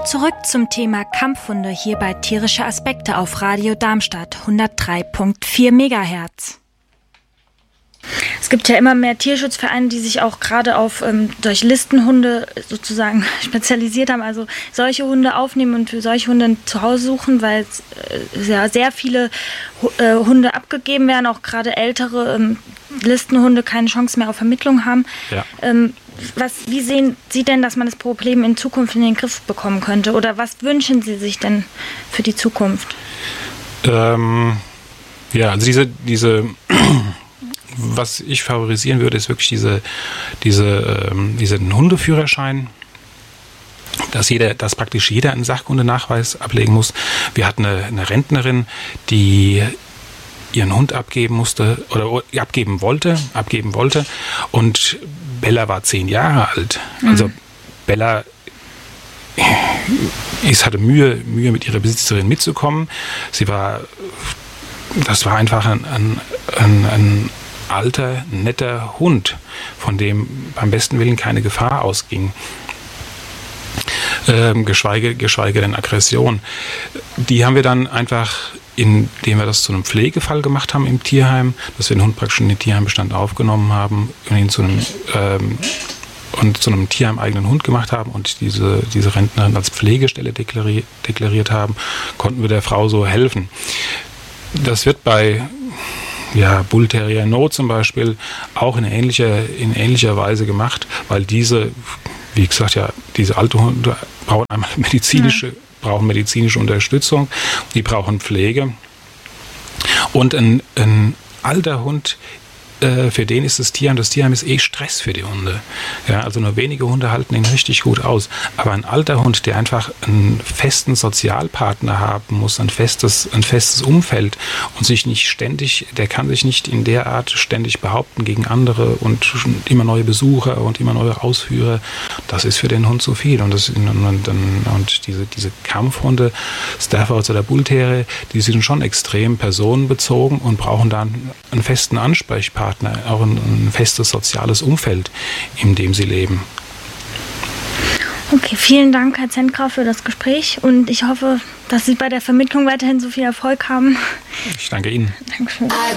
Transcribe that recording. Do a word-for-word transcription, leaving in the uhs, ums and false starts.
Zurück zum Thema Kampfhunde hier bei Tierische Aspekte auf Radio Darmstadt hundertdrei Komma vier Megahertz. Es gibt ja immer mehr Tierschutzvereine, die sich auch gerade auf ähm, durch Listenhunde sozusagen spezialisiert haben, also solche Hunde aufnehmen und für solche Hunde zu Hause suchen, weil äh, ja, sehr viele äh, Hunde abgegeben werden, auch gerade ältere ähm, Listenhunde keine Chance mehr auf Vermittlung haben. Ja. Ähm, was, wie sehen Sie denn, dass man das Problem in Zukunft in den Griff bekommen könnte? Oder was wünschen Sie sich denn für die Zukunft? Ähm, ja, also diese, diese was ich favorisieren würde, ist wirklich diese, diese, ähm, diesen Hundeführerschein, dass jeder, dass praktisch jeder einen Sachkundenachweis ablegen muss. Wir hatten eine, eine Rentnerin, die ihren Hund abgeben musste oder abgeben wollte, abgeben wollte und Bella war zehn Jahre alt. Mhm. Also Bella ist, hatte Mühe, Mühe mit ihrer Besitzerin mitzukommen. Sie war, das war einfach ein, ein, ein, ein alter, netter Hund, von dem beim besten Willen keine Gefahr ausging. Ähm, geschweige, geschweige denn Aggression. Die haben wir dann einfach, indem wir das zu einem Pflegefall gemacht haben im Tierheim, dass wir den Hund praktisch in den Tierheimbestand aufgenommen haben und ihn zu einem, ähm, und zu einem tierheimeigenen Hund gemacht haben und diese, diese Rentnerin als Pflegestelle deklariert, deklariert haben, konnten wir der Frau so helfen. Das wird bei ja, Bull Terrier No zum Beispiel auch in ähnlicher, in ähnlicher Weise gemacht, weil diese, wie gesagt, ja, diese alte Hunde brauchen einmal medizinische, ja. brauchen medizinische Unterstützung, die brauchen Pflege. Und ein, ein alter Hund, äh, für den ist das Tierheim, das Tierheim ist eh Stress für die Hunde. Ja, also nur wenige Hunde halten ihn richtig gut aus. Aber ein alter Hund, der einfach einen festen Sozialpartner haben muss, ein festes, ein festes Umfeld und sich nicht ständig, der kann sich nicht in der Art ständig behaupten gegen andere und immer neue Besucher und immer neue Ausführer. Das ist für den Hund zu viel. Und, das, und, und, und diese, diese Kampfhunde, Staffords oder Bull Terrier, die sind schon extrem personenbezogen und brauchen dann einen festen Ansprechpartner, auch ein, ein festes soziales Umfeld, in dem sie leben. Okay, vielen Dank, Herr Zentgraf, für das Gespräch und ich hoffe, dass Sie bei der Vermittlung weiterhin so viel Erfolg haben. Ich danke Ihnen. Dankeschön. I